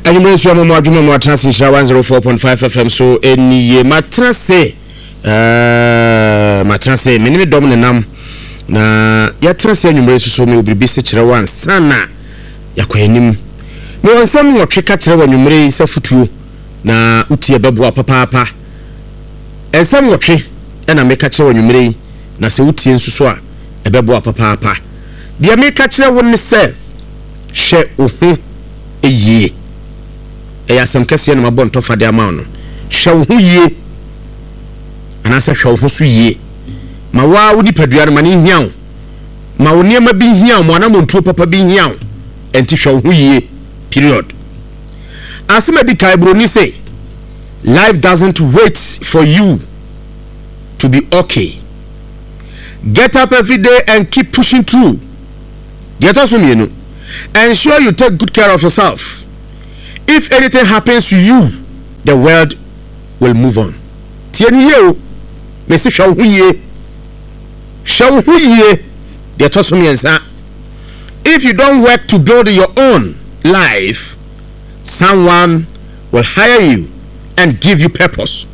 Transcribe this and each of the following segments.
Anyway, so I'm more trans in 104.5 FM. So any matrase, many dominant na ya trans anyway, so me will be busy one sana yakwenim. No one some what trick catcher when you may say futu na uti babu papa. And some what tree and I make catcher when you may na se uti and suswa a babu papa. The make catcher when say share a ye. Eya some kese na mabon to fa de amount no hwe ho ye anasa hwe ho so ye ma wa wudi padua no ma ne hiaw ma wo niam bi hiaw mo na montuo papa bi hiaw enti hwe ho ye period asema di kai broni say life doesn't wait for you to be okay. Get up every day and keep pushing through. Get us from you. Ensure you take good care of yourself. If anything happens to you, the world will move on. Tieni yo, me se shaw huye. They toss me answer. If you don't work to build your own life, someone will hire you and give you purpose.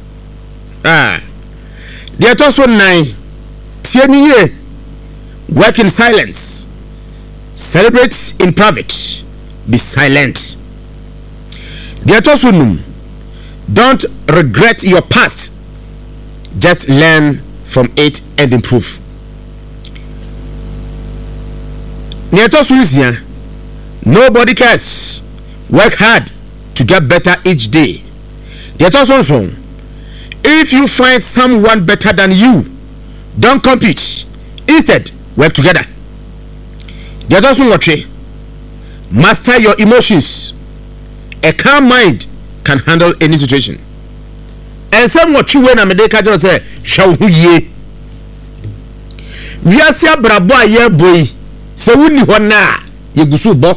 They toss one nine. Tieni ye, work in silence. Celebrate in private. Be silent. Don't regret your past. Just learn from it and improve. Nobody cares. Work hard to get better each day. If you find someone better than you, don't compete. Instead, work together. Master your emotions. A calm mind can handle any situation. And some what you when I make a say, shall ye? We are say brabo ye boy. Se wuni hona ye gusu bo.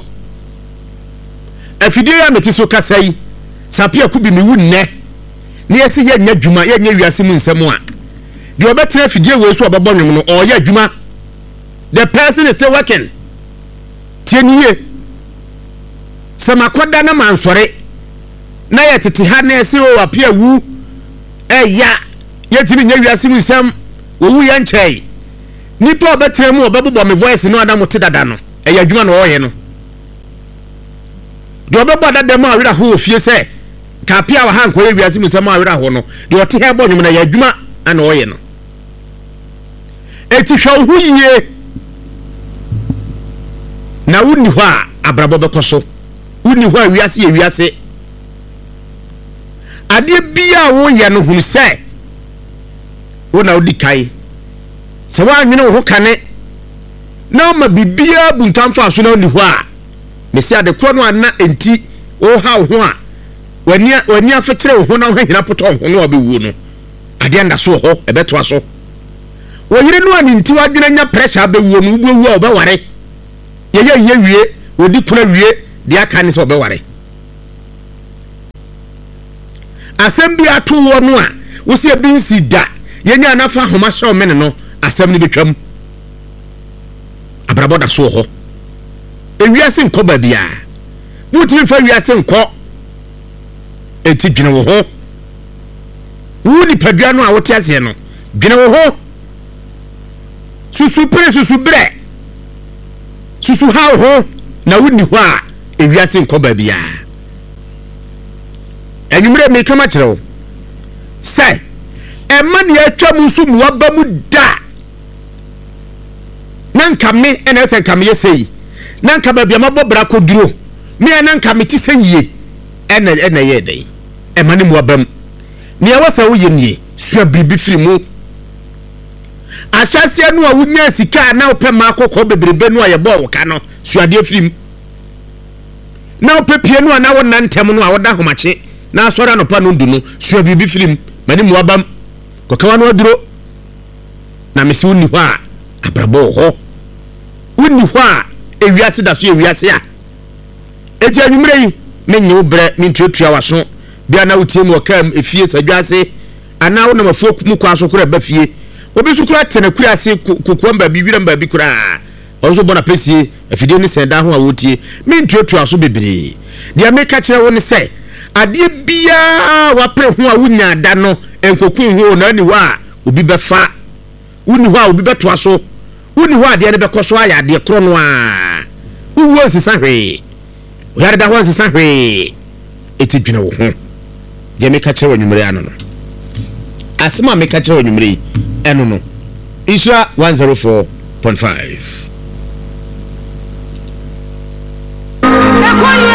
Afide ya metiso kasai. Sapia kubi mi wunne. Ne yesi ye nya dwuma ye nya wiase mu nsem a. De obetre afide we so obabo nwom no o ye dwuma. The person is still working. Tieniye. Samakoda na mansore na yetete ha na ese o apia wu eya yetimi nya wiase mu nsem owu ya nchei nipa obetre mu obebo me voice no adam te dada no eya adwuma no oye no de obebo dada ma awira ho ofie se ka apia wa ha nko ye wiase mu nsem awira ho no de ote he bo nwum na ya adwuma ana oye no eti hwa hu yiye na wuni ho a abrabo bekoso wuni ho awiase ye wiase ade bia wo ye no hunu se wona odi kai se wa nwene ho kane na ma bibia buntamfa so na woni ho a mesi ade kro no ana enti o ha ho a wani afekere ho na ho hina poto ho no obewu no ade nda so ho ebeto aso wo yire no ani nti wadwena nya pressure abewu no ubewu a obeware ye wie odi kura wie de aka ni se obeware asem bi ato wo no a wo se bi nsi da ye nya na fa homa hye o mene no asem ni betwam abrabo da so ho ewiase nko ba bia wuti fa wiase nko eti dwene wo ho wuni padua no a wote ase no dwene wo ho susu bre susu ha ho na wuni ho a ewiase nko ba bia enumre me kama kire say e man ya atwa mu su mu aba mu da nanka me ene se nka me yesei nanka ba bia mabobra koduro me nanka me ti sanyie ene ye dai e man mu aba mu ne ya wasa wo yemie sua bibi firi mu ahyase no a wunya sika na opema akokọ bebrebe no a ye bo wo ka no sua de firi mu na opepie no a na wo nantem no a wo da homache na asora no pa no ndu no sua bibi firim mani mu abam kokawa no aduro na mesi woni ho a abrabo ho woni ho a ewiase da so ewiase a eti anwumre yi menye wo bre mintuatua waso bia na wotie mu okam efie sadwase ana wo na mafo mu kwa so kura ba fie obi su kura tena kura ase kokomba bi wiramba bi kura onzo bona pesie afide ni senda ho a wotie mintuatua so bebre dia make kire wo ne se ade bia wapre ho a wunya da no enkokun ho na ni wa obi befa wuni ho a obi betoa so wuni ho ade ne bekoso aya ade kro no a uwo nsisa hwe oyare da ho nsisa hwe etidwene wo ho dia make kire wo nwumre ano no asema make kire wo nwumre eno no Isra 104.5